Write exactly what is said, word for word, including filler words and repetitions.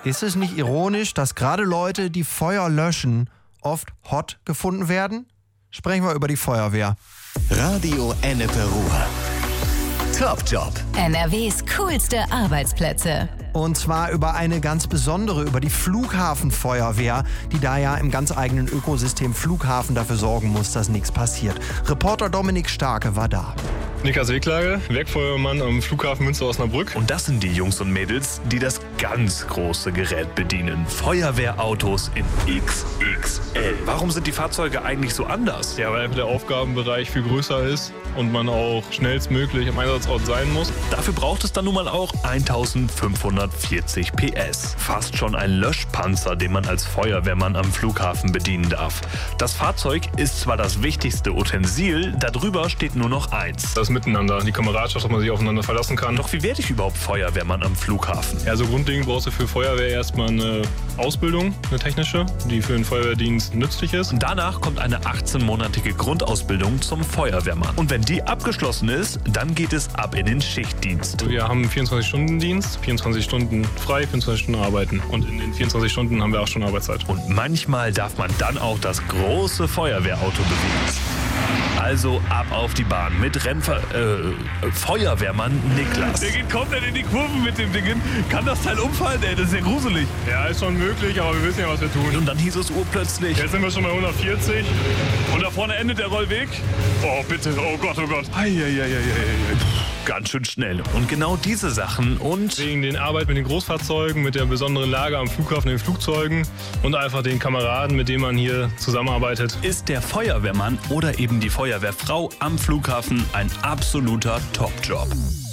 Ist es nicht ironisch, dass gerade Leute, die Feuer löschen, oft hot gefunden werden? Sprechen wir über die Feuerwehr. Radio Ennepe-Ruhr. Top Job. N R Ws coolste Arbeitsplätze. Und zwar über eine ganz besondere, über die Flughafenfeuerwehr, die da ja im ganz eigenen Ökosystem Flughafen dafür sorgen muss, dass nichts passiert. Reporter Dominik Starke war da. Niklas Wegklage, Werkfeuerwehrmann am Flughafen Münster-Osnabrück. Und das sind die Jungs und Mädels, die das ganz große Gerät bedienen. Feuerwehrautos in X X L. Warum sind die Fahrzeuge eigentlich so anders? Ja, weil einfach der Aufgabenbereich viel größer ist und man auch schnellstmöglich am Einsatzort sein muss. Dafür braucht es dann nun mal auch eintausendfünfhundertvierzig P S. Fast schon ein Löschpanzer, den man als Feuerwehrmann am Flughafen bedienen darf. Das Fahrzeug ist zwar das wichtigste Utensil, darüber steht nur noch eins. Das Miteinander, die Kameradschaft, dass man sich aufeinander verlassen kann. Doch wie werde ich überhaupt Feuerwehrmann am Flughafen? Ja, so grundlegend brauchst du für Feuerwehr erstmal eine Ausbildung, eine technische, die für den Feuerwehrdienst nützlich ist. Und danach kommt eine achtzehnmonatige Grundausbildung zum Feuerwehrmann. Und wenn die abgeschlossen ist, dann geht es ab in den Schichtdienst. Wir haben einen vierundzwanzig-Stunden-Dienst, vierundzwanzig Stunden frei, vierundzwanzig Stunden arbeiten. Und in den vierundzwanzig Stunden haben wir auch schon Arbeitszeit. Und manchmal darf man dann auch das große Feuerwehrauto bewegen. Also ab auf die Bahn mit Rennver... Äh, Feuerwehrmann Niklas. Der geht komplett in die Kurven mit dem Ding. Kann das Teil umfallen, ey? Das ist ja gruselig. Ja, ist schon möglich, aber wir wissen ja, was wir tun. Und dann hieß es urplötzlich... Jetzt sind wir schon bei hundertvierzig. Und da vorne endet der Rollweg. Oh, bitte. Oh Gott, oh Gott. Eieieiei. Ganz schön schnell. Und genau diese Sachen und... Wegen den Arbeit mit den Großfahrzeugen, mit der besonderen Lage am Flughafen, den Flugzeugen und einfach den Kameraden, mit denen man hier zusammenarbeitet. Ist der Feuerwehrmann oder eben die Feuerwehrfrau am Flughafen ein absoluter Top-Job.